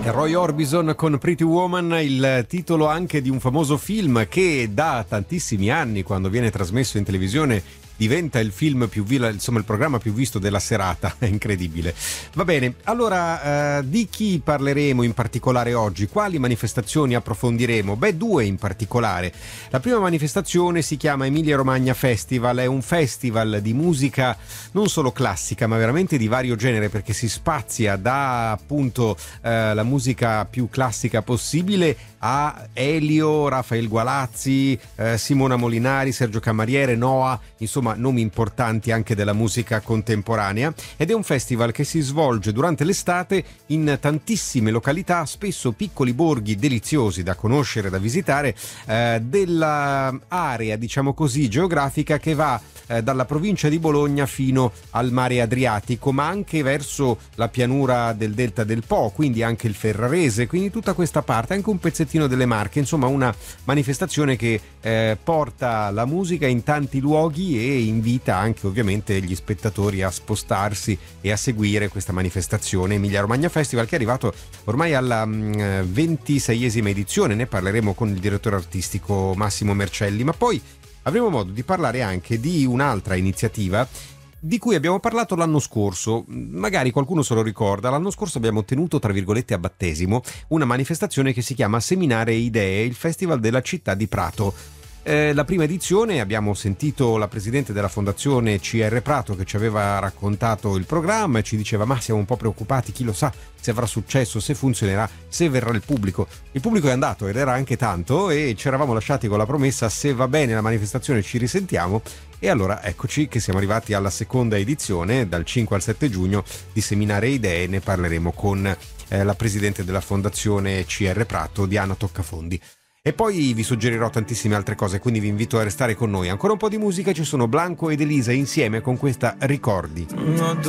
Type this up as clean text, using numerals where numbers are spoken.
Roy Orbison con Pretty Woman, il titolo anche di un famoso film che da tantissimi anni, quando viene trasmesso in televisione, diventa il film insomma il programma più visto della serata. È incredibile. Va bene, allora di chi parleremo in particolare oggi? Quali manifestazioni approfondiremo? Beh, due in particolare. La prima manifestazione si chiama Emilia Romagna Festival, è un festival di musica non solo classica ma veramente di vario genere, perché si spazia da appunto la musica più classica possibile a Elio, Rafael Gualazzi, Simona Molinari, Sergio Camariere, Noah, insomma nomi importanti anche della musica contemporanea, ed è un festival che si svolge durante l'estate in tantissime località, spesso piccoli borghi deliziosi da conoscere, da visitare, della area, diciamo così, geografica che va dalla provincia di Bologna fino al mare Adriatico, ma anche verso la pianura del delta del Po, quindi anche il Ferrarese, quindi tutta questa parte, anche un pezzettino delle Marche, insomma una manifestazione che porta la musica in tanti luoghi e invita anche ovviamente gli spettatori a spostarsi e a seguire questa manifestazione Emilia Romagna Festival, che è arrivato ormai alla 26esima edizione. Ne parleremo con il direttore artistico Massimo Mercelli, ma poi avremo modo di parlare anche di un'altra iniziativa di cui abbiamo parlato l'anno scorso. Magari qualcuno se lo ricorda. L'anno scorso abbiamo tenuto, tra virgolette, a battesimo una manifestazione che si chiama Seminare Idee, il festival della città di Prato. La prima edizione abbiamo sentito la presidente della fondazione CR Prato che ci aveva raccontato il programma e ci diceva: ma siamo un po' preoccupati, chi lo sa se avrà successo, se funzionerà, se verrà il pubblico. Il pubblico è andato ed era anche tanto, e ci eravamo lasciati con la promessa: se va bene la manifestazione ci risentiamo. E allora eccoci che siamo arrivati alla seconda edizione, dal 5 al 7 giugno, di Seminare Idee. Ne parleremo con la presidente della fondazione CR Prato, Diana Toccafondi. E poi vi suggerirò tantissime altre cose, quindi vi invito a restare con noi. Ancora un po' di musica, ci sono Blanco ed Elisa insieme con questa Ricordi.